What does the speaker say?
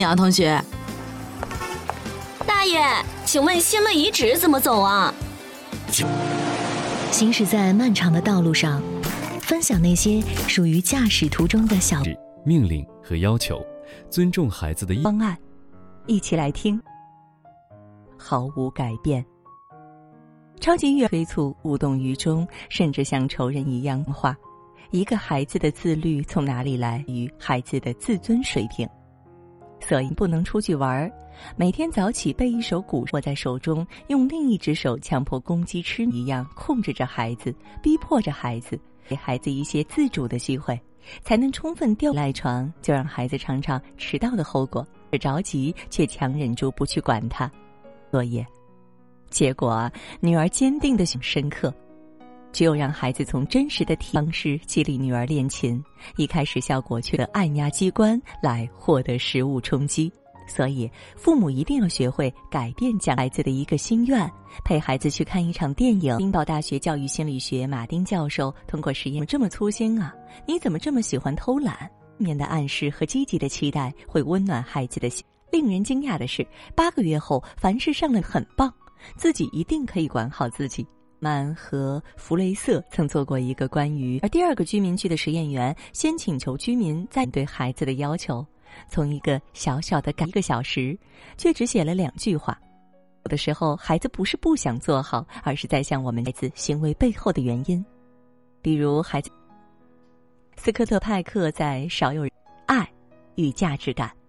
杨同学， 大爷，请问新轮遗址怎么走啊？ 行驶在漫长的道路上，分享那些属于驾驶途中的小命令和要求，尊重孩子的方案，一起来听。毫无改变，超级越催促无动于衷，甚至像仇人一样化。一个孩子的自律从哪里来？于孩子的自尊水平。所以不能出去玩，每天早起背一首古握在手中，用另一只手强迫公鸡吃一样控制着孩子，逼迫着孩子，给孩子一些自主的机会，才能充分赖床，就让孩子尝尝迟到的后果，而着急却强忍住不去管他作业。结果女儿坚定的深刻。只有让孩子从真实的方式激励女儿练琴，一开始效果却的按压机关来获得实物冲击。所以父母一定要学会改变讲孩子的一个心愿，陪孩子去看一场电影。冰岛大学教育心理学马丁教授通过实验，这么粗心啊，你怎么这么喜欢偷懒？面的暗示和积极的期待会温暖孩子的心。令人惊讶的是，8个月后凡事上了很棒，自己一定可以管好自己。曼和弗雷瑟曾做过一个关于第二个居民区的实验员，先请求居民在对孩子的要求，从一个小小的1个小时，却只写了2句话。有的时候孩子不是不想做好，而是在向我们孩子行为背后的原因。比如孩子斯科特派克在少有爱与价值感